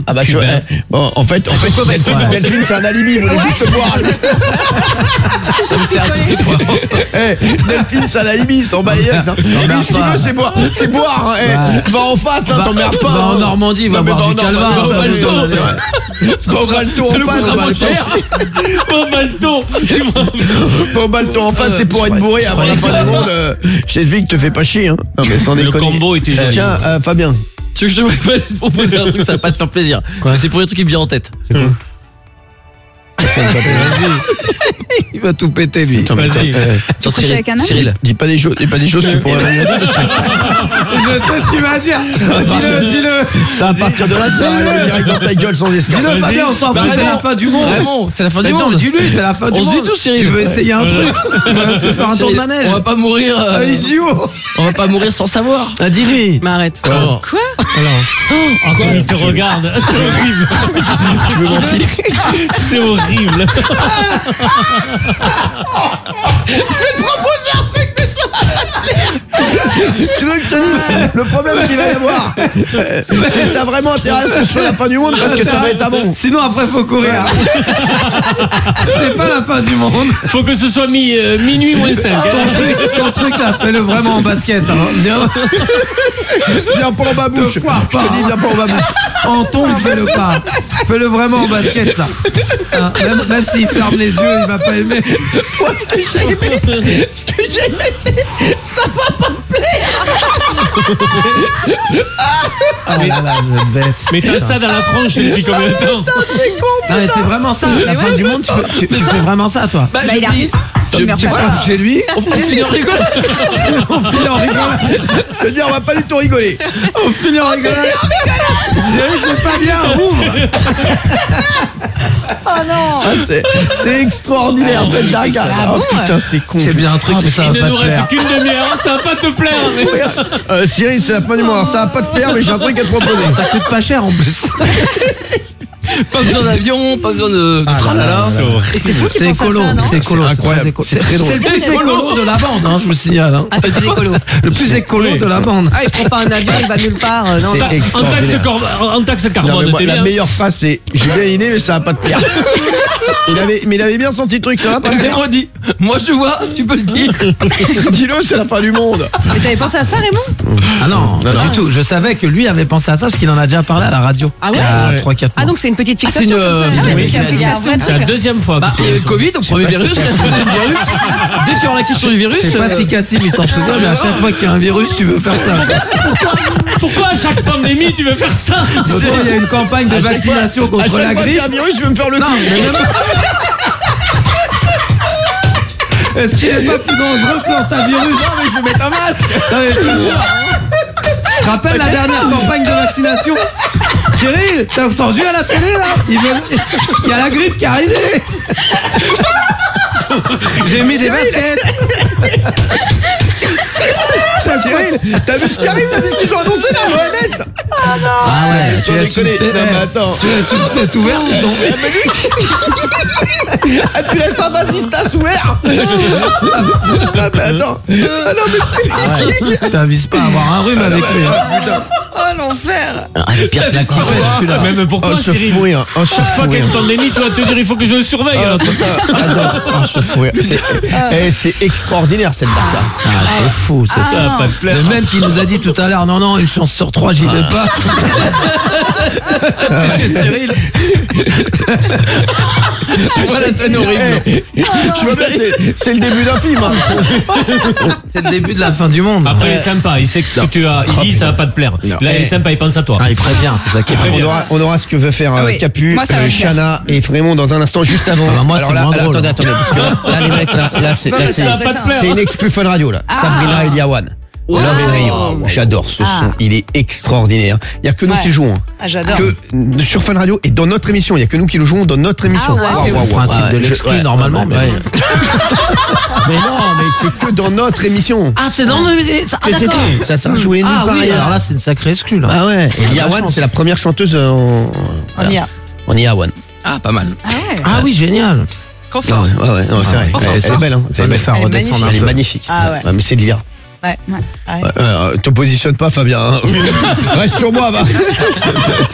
Ah bah tu vois, bon, en fait Delphine c'est un alibi, il voulait juste boire. C'est un truc des fois. Delphine c'est un alibi, il s'en bat les yeux. Lui ce qu'il veut c'est boire. Va en face, t'emmerdes pas. Va en Normandie, va boire du calva. Va au Balto en face. Au Balto. Au Balto en face, c'est pour être bourré avant la fin du monde. J'explique, te fais pas chier. Non mais sans déconner. Le combo était joli. Tiens, Fabien. Tu veux que je te proposer un truc, ça va pas te faire plaisir. Quoi? C'est pour un truc qui me vient en tête. C'est quoi? Il va tout péter lui. Vas-y. Tu couches avec un homme? Cyril. Dis pas des choses, tu pourrais rien dire dessus. Je sais ce qu'il va dire. Dis-le. Ça à partir de là, ça arrive direct dans ta gueule sans escale. Dis-le, Fabien, on s'en fout, c'est la fin du monde. Vraiment, c'est la fin du Non, monde. dis-lui, c'est la fin du monde. On se dit tout, Cyril. Tu veux essayer un truc? Tu veux faire un tour de manège? On va pas mourir. Idiot. On va pas mourir sans savoir. Dis-lui. Mais arrête. Oh. Quoi? Encore il te regarde. C'est horrible. Tu veux m'enfiler? C'est horrible. Tu veux que je te dise le problème qu'il va y avoir, c'est que t'as vraiment intérêt à ce que ce soit la fin du monde parce que ça va être avant. Sinon après faut courir. C'est pas la fin du monde. Faut que ce soit minuit moins 5. Ton truc là, fais-le vraiment en basket. Viens Viens pas en babouche. Je te dis viens pas en babouche. en tongue, fais-le pas. Fais-le vraiment en basket ça. Hein, même s'il ferme les yeux, il va pas aimer. Moi ce que j'ai aimé, c'est ça va pas me plaire. Ah là là, vous êtes bête. Mais t'as ça dans la tronche depuis combien de temps? Non mais c'est vraiment ça, la fin du monde, tu fais vraiment ça toi. Bah, il a raison. Tu frappes chez lui, On finit en rigolant. on finit en rigolant. Je veux dire, on va pas du tout rigoler. On finit en rigolant. Thierry, c'est pas bien, ouvre. Oh non. Ah, c'est extraordinaire cette dingue. Oh putain, c'est con. C'est bien un truc mais ça va Il ne pas nous te reste plaire. qu'une demi-heure, ça va pas te plaire. Mais... Cyril, c'est la fin du monde. Alors, ça va pas te plaire, mais j'ai un truc à te proposer. Ça coûte pas cher en plus. Pas besoin d'avion, pas besoin de tralala. Et c'est fou qu'il C'est pense à écolo, ça, non? c'est écolo. C'est incroyable, c'est très drôle. C'est le plus écolo de la bande, hein, je vous signale. Hein. Ah, c'est plus écolo. Le plus écolo de la bande. Ah, il prend pas un avion, il va nulle part. Non, C'est bah, extraordinaire. En taxe Non, carbone, mais moi, t'es la bien. meilleure phrase, c'est j'ai bien l'idée, mais ça va pas te plaire. Il avait bien senti le truc, ça va pas me plaire. redit. Moi je vois, tu peux le dire. Dis-le, c'est la fin du monde. mais t'avais pensé à ça, Raymond? Ah non, pas du tout. Je savais que lui avait pensé à ça parce qu'il en a déjà parlé à la radio. Ah ouais? Il y a 3-4 mois. Ah, donc c'est une petite c'est fixation une, comme ça. Ah, oui, une petite fixation. C'est la deuxième fois. Bah, il y a eu le Covid, au premier virus, la deuxième virus. Dès sur la question du virus. C'est pas si Cassim il s'en souvient, mais à chaque fois qu'il y a un virus, tu veux faire ça. Pourquoi à chaque pandémie tu veux faire ça? Donc il y a une campagne de vaccination À contre chaque la fois qu'il y grippe. a un virus, je vais me faire le Non, cul. mais même- Est-ce qu'il est pas plus dangereux que l'antivirus? Non mais je vais mettre un masque. Non, mais je te jure. Tu te rappelles la dernière campagne de vaccination? Cyril, t'as entendu à la télé là? Il y a la grippe qui est arrivée. J'ai mis des baskets. Cyril, t'as vu ce qui arrive? T'as vu ce qu'ils ont annoncé dans l'OMS? Ah ouais, tu Sans laisses une déconner. Non, mais attends. tu laisses une fenêtre ouverte, ils t'ont fait. Ah, tu laisses un vasistas ouvert? Ah, mais attends. Ah non, mais c'est critique. T'avises pas à avoir un rhume avec lui. Ah, putain. Oh, l'enfer. Ah, il est pire que la tifette celui-là. Même pourquoi, Oh, ce Cyril? fou rire. Oh, ce Chaque fou fois qu'il y a rire. une pandémie, tu vas te dire il faut que je le surveille. Oh, putain, j'adore. Oh, ce fou rire. C'est extraordinaire cette date-là. Ah, c'est fou, c'est Ça fou. va pas te plaire. Le même qui nous a dit tout à l'heure, non, une chance sur 3, j'y vais pas. Cyril, Tu vois la scène horrible. Tu vois bien, c'est le début d'un film. Hein. c'est le début de la fin du monde. Après, il est sympa, il sait que ce que tu as. Il dit ça va pas te plaire. Là, il est sympa, il pense à toi. Ah, il prévient, c'est ça qui est très bien. On aura ce que veut faire oui. Capu, Moi, ça va me plaire. Chana et Frémont dans un instant, juste avant. Ah bah moi, Alors c'est là, moins drôle. attendez, parce que là, les mecs, là, c'est Ça va pas te plaire. c'est une exclu Fun Radio, là. Sabrina Eliawan. Love and Rio. J'adore ce son, il est extraordinaire. Il y a que nous Ouais. qui le jouons. Hein. Ah, j'adore. Que sur Fun Radio et dans notre émission, il y a que nous qui le jouons dans notre émission. Ah ouais, c'est le principe de l'exclu, normalement, mais- Mais non, mais c'est que dans notre émission. Ah, c'est dans le. Mais c'est tout, ça sera joué nulle Ah part oui, ailleurs. alors là, c'est une sacrée exclue, là. Ah ouais, et Eliawan, chance. c'est la première chanteuse On y a. en Eliawan. Ah, pas mal. Ah ouais. Ah oui, génial. Confort. Ouais, non, c'est vrai. Elle est belle, hein. Elle va faire Elle est redescendre un Elle est peu. magnifique. Ah ouais. Mais c'est Lia. Ouais. Ah ouais. Te positionne pas, Fabien. Hein. Reste sur moi, va.